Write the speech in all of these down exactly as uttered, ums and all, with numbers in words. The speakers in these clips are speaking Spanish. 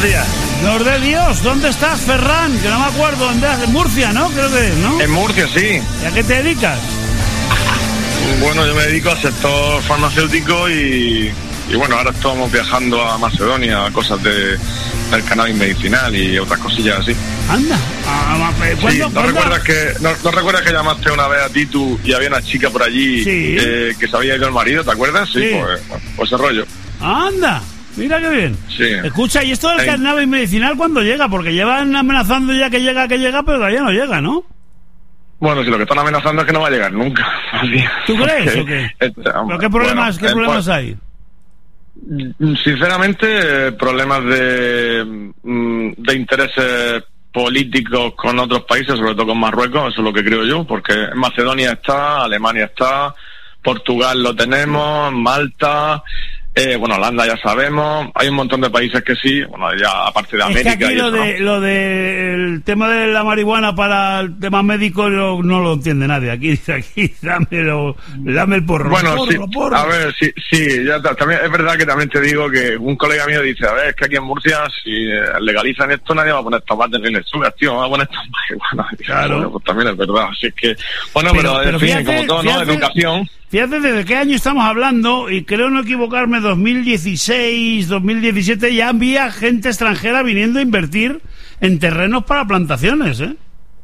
días. Dios de Dios, ¿dónde estás, Ferran? Que no me acuerdo, ¿dónde estás? En Murcia, ¿no? Creo que es, ¿no? En Murcia, sí. ¿Y a qué te dedicas? Bueno, yo me dedico al sector farmacéutico y, y bueno, ahora estamos viajando a Macedonia, a cosas de, del cannabis medicinal y otras cosillas así. Anda. Ah, ¿cuándo, sí, ¿no, ¿cuándo? recuerdas que, no, ¿No recuerdas que llamaste una vez a Titu y había una chica por allí Sí. eh, que se había ido el marido, ¿te acuerdas? Sí, Sí. Pues, bueno, pues ese rollo. Anda. Mira qué bien. Sí. Escucha, ¿y esto del Sí. cannabis medicinal cuándo llega? Porque llevan amenazando ya que llega, que llega, pero todavía no llega, ¿no? Bueno, si lo que están amenazando es que no va a llegar nunca. Así, ¿Tú crees porque, o qué? este, ¿Pero qué problemas, bueno, qué eh, problemas pues, hay? Sinceramente, eh, problemas de, mm, de intereses políticos con otros países, sobre todo con Marruecos, eso es lo que creo yo, porque en Macedonia está, Alemania está, Portugal lo tenemos, Malta, eh, bueno, Holanda ya sabemos, hay un montón de países que sí, bueno, ya aparte de América. Es que aquí y lo eso, de, ¿no? lo de el tema de la marihuana para el tema médico no, no lo entiende nadie. Aquí dice aquí, dámelo, dame el porro. Bueno, porro, sí, porro. a ver, sí, sí, ya ta- también es verdad que también te digo que un colega mío dice, a ver, es que aquí en Murcia si eh, legalizan esto nadie va a poner tomates ni lechugas, tío, va a poner tomates, bueno, Claro. bueno, pues también es verdad, así es que, bueno, Pero- pero, pero en fin, fíjate, como todo, ¿no? fíjate- Educación. Fíjate desde qué año estamos hablando, y creo no equivocarme, dos mil dieciséis, dos mil diecisiete, ya había gente extranjera viniendo a invertir en terrenos para plantaciones, ¿eh?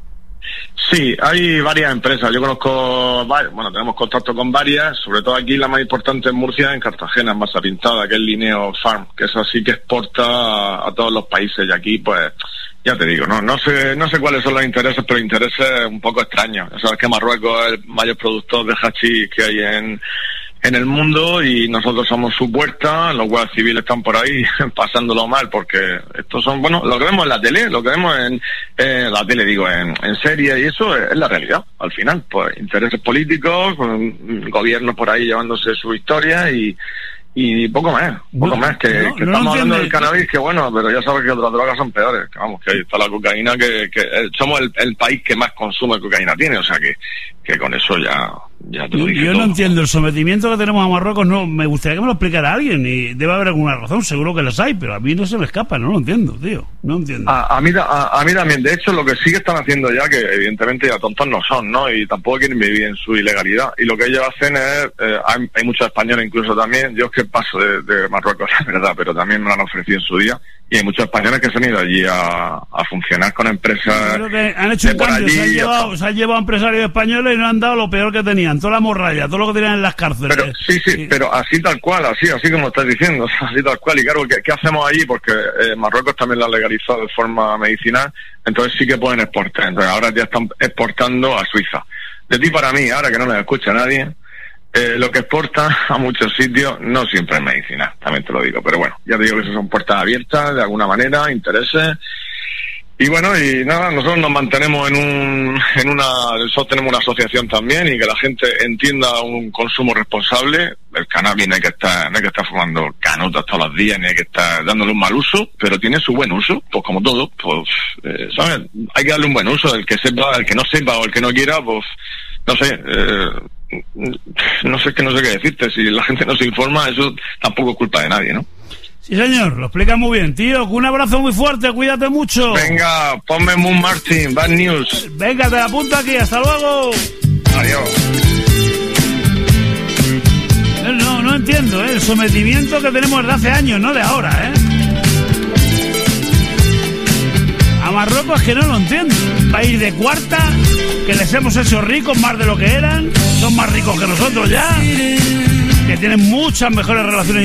Sí, hay varias empresas. Yo conozco, varias, bueno, tenemos contacto con varias, sobre todo aquí la más importante en Murcia, en Cartagena, en Masa Pintada, que es Lineo Farm, que es así que exporta a, a todos los países. Y aquí, pues, ya te digo, no no sé no sé cuáles son los intereses, pero intereses un poco extraños. Sabes que Marruecos es el mayor productor de hachís que hay en en el mundo y nosotros somos su puerta, los guardias civiles están por ahí pasándolo mal porque estos son, bueno, lo que vemos en la tele, lo que vemos en eh, la tele, digo, en, en serie y eso es, es la realidad, al final, pues intereses políticos, con gobiernos por ahí llevándose su historia y y poco más, poco No, más, que, no, que no estamos hablando entiende. del cannabis, que bueno, pero ya sabes que otras drogas son peores, que vamos, que ahí está la cocaína, que, que eh, somos el, el país que más consume cocaína tiene, o sea que, que con eso ya, ya te lo Yo, dije yo todo. no entiendo el sometimiento que tenemos a Marruecos, no, me gustaría que me lo explicara alguien, y debe haber alguna razón, seguro que las hay, pero a mí no se me escapa, no lo entiendo, tío, no entiendo. A, a, mí, a, a mí también, de hecho, lo que sí que están haciendo ya, que evidentemente ya tontos no son, ¿no? Y tampoco quieren vivir en su ilegalidad. Y lo que ellos hacen es, eh, hay, hay muchos españoles incluso también, yo es que paso de, de Marruecos, la verdad, pero también me lo han ofrecido en su día. Y hay muchos españoles que se han ido allí a, a funcionar con empresas. Creo que han hecho de un por cambio, allí se han, y ya llevado, está. se han llevado empresarios españoles y no han dado lo peor que tenían, toda la morralla, todo lo que tenían en las cárceles. Pero sí, sí, pero así tal cual, así, así como estás diciendo, así tal cual. Y claro, ¿qué, qué hacemos allí? Porque eh, Marruecos también la ha legalizado de forma medicinal, entonces sí que pueden exportar. Entonces ahora ya están exportando a Suiza. De ti para mí, ahora que no nos escucha nadie, eh, lo que exporta a muchos sitios no siempre es medicinal, también te lo digo. Pero bueno, ya te digo que esas son puertas abiertas de alguna manera, intereses. Y bueno, y nada, nosotros nos mantenemos en un, en una, nosotros tenemos una asociación también y que la gente entienda un consumo responsable. El cannabis no hay que estar, no hay que estar fumando canutas todos los días, ni hay que estar dándole un mal uso, pero tiene su buen uso, pues como todo, pues, eh, ¿sabes? Hay que darle un buen uso, el que sepa, el que no sepa o el que no quiera, pues, no sé, eh, no sé que no sé qué decirte, si la gente no se informa, eso tampoco es culpa de nadie, ¿no? Sí, señor, lo explica muy bien, tío. Un abrazo muy fuerte, cuídate mucho. Venga, ponme Moon Martin, Bad News. Venga, te la apunto aquí, hasta luego. Adiós. No, no, no entiendo, ¿eh? El sometimiento que tenemos desde hace años, no de ahora, ¿eh? A Marruecos es que no lo entiendo. País de cuarta, que les hemos hecho ricos más de lo que eran, son más ricos que nosotros ya, que tienen muchas mejores relaciones